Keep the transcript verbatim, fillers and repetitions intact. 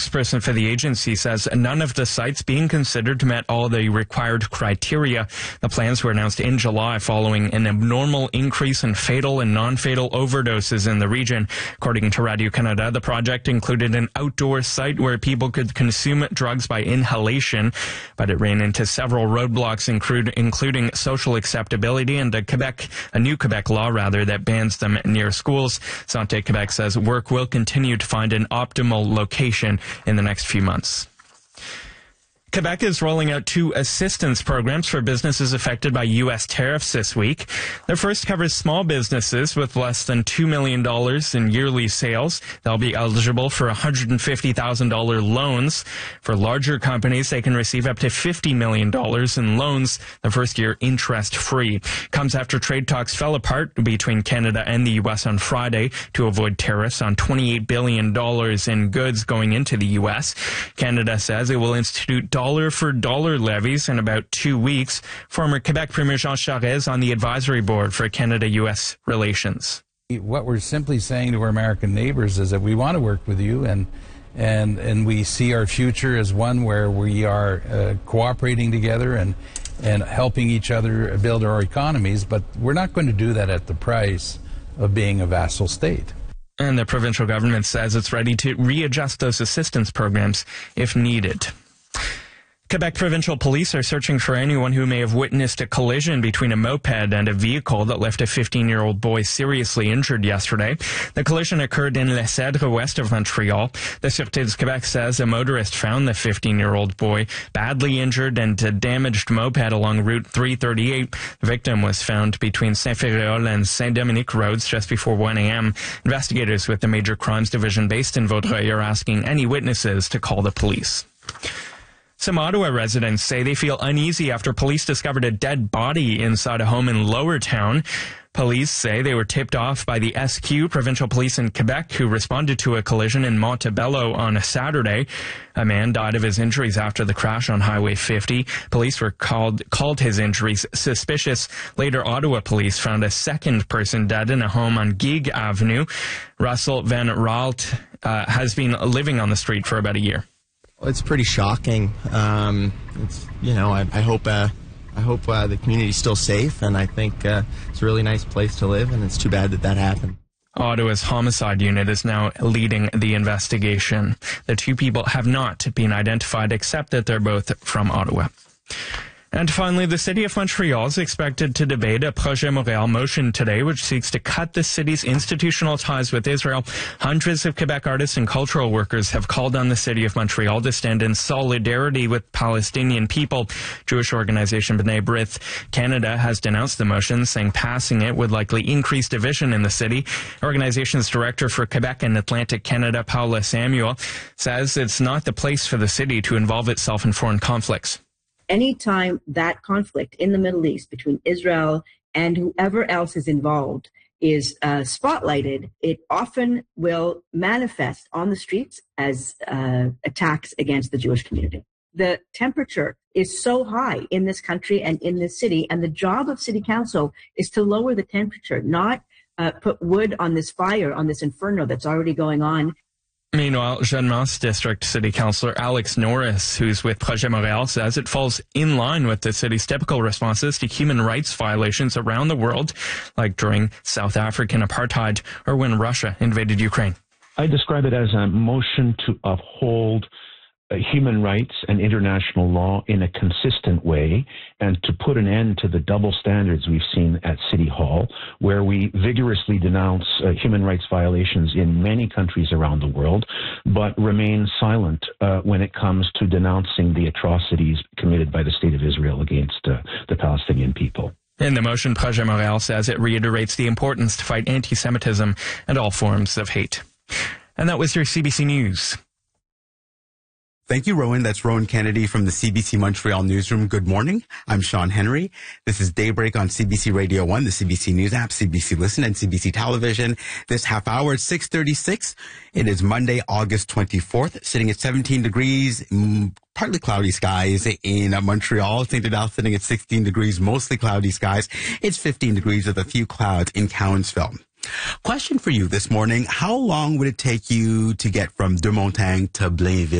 spokesperson for the agency says none of the sites being considered met all the required criteria. The plans were announced in July following an abnormal increase in fatal and non-fatal overdoses in the region. According to Radio-Canada, the project included an outdoor site where people could consume drugs by inhalation, but it ran into several roadblocks, include, including social acceptability and a Quebec, a new Quebec law rather, that bans them near schools. Santé Quebec says work will continue to find an optimal location in the next few months. Quebec is rolling out two assistance programs for businesses affected by U S tariffs this week. The first covers small businesses with less than two million dollars in yearly sales. They'll be eligible for one hundred fifty thousand dollars loans. For larger companies, they can receive up to fifty million dollars in loans, the first year interest-free. Comes after trade talks fell apart between Canada and the U S on Friday to avoid tariffs on twenty-eight billion dollars in goods going into the U S. Canada says it will institute dollar-for-dollar levies in about two weeks. Former Quebec Premier Jean Charest is on the advisory board for Canada-U S relations. What we're simply saying to our American neighbors is that we want to work with you, and and and we see our future as one where we are uh, cooperating together and and helping each other build our economies, but we're not going to do that at the price of being a vassal state. And the provincial government says it's ready to readjust those assistance programs if needed. Quebec Provincial Police are searching for anyone who may have witnessed a collision between a moped and a vehicle that left a fifteen-year-old boy seriously injured yesterday. The collision occurred in Les Cèdres, west of Montreal. The Sûreté du Québec says a motorist found the fifteen-year-old boy badly injured and a damaged moped along Route three thirty-eight. The victim was found between Saint-Féréol and Saint-Dominique roads just before one a.m. Investigators with the Major Crimes Division based in Vaudreuil are asking any witnesses to call the police. Some Ottawa residents say they feel uneasy after police discovered a dead body inside a home in Lower Town. Police say they were tipped off by the S Q, Provincial Police in Quebec, who responded to a collision in Montebello on a Saturday. A man died of his injuries after the crash on Highway fifty. Police were called called his injuries suspicious. Later, Ottawa police found a second person dead in a home on Gigue Avenue. Russell Van Raalt uh, has been living on the street for about a year. It's pretty shocking. Um, it's you know I, I hope uh, I hope uh, the community's still safe, and I think uh, it's a really nice place to live, and it's too bad that that happened. Ottawa's homicide unit is now leading the investigation. The two people have not been identified, except that they're both from Ottawa. And finally, the City of Montreal is expected to debate a Projet Montréal motion today, which seeks to cut the city's institutional ties with Israel. Hundreds of Quebec artists and cultural workers have called on the City of Montreal to stand in solidarity with Palestinian people. Jewish organization B'nai B'rith Canada has denounced the motion, saying passing it would likely increase division in the city. Organization's director for Quebec and Atlantic Canada, Paula Samuel, says it's not the place for the city to involve itself in foreign conflicts. Anytime that conflict in the Middle East between Israel and whoever else is involved is uh, spotlighted, it often will manifest on the streets as uh, attacks against the Jewish community. The temperature is so high in this country and in this city, and the job of City Council is to lower the temperature, not uh, put wood on this fire, on this inferno that's already going on. Meanwhile, Jeanne-Mance District City Councillor Alex Norris, who's with Projet Montréal, says it falls in line with the city's typical responses to human rights violations around the world, like during South African apartheid or when Russia invaded Ukraine. I describe it as a motion to uphold uh, human rights and international law in a consistent way, and to put an end to the double standards we've seen at City Hall, where we vigorously denounce uh, human rights violations in many countries around the world, but remain silent uh, when it comes to denouncing the atrocities committed by the State of Israel against uh, the Palestinian people. In the motion, Projet Montréal says it reiterates the importance to fight anti-Semitism and all forms of hate. And that was your C B C News. Thank you, Rowan. That's Rowan Kennedy from the C B C Montreal newsroom. Good morning. I'm Sean Henry. This is Daybreak on C B C Radio one, the C B C News app, C B C Listen, and C B C Television. This half hour at six thirty-six. It is Monday, August twenty-fourth, sitting at seventeen degrees, mm, partly cloudy skies in uh, Montreal. Saint Adele sitting at sixteen degrees, mostly cloudy skies. It's fifteen degrees with a few clouds in Cowansville. Question for you this morning. How long would it take you to get from Deux Montagnes to Blainville?